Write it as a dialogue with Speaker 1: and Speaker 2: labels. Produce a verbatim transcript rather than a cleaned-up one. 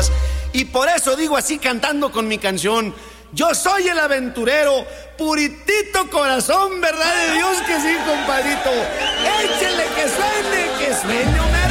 Speaker 1: cosas. Y por eso digo así cantando con mi canción: yo soy el aventurero, puritito corazón, verdad de Dios que sí, compadrito. Échele que suene, que suene una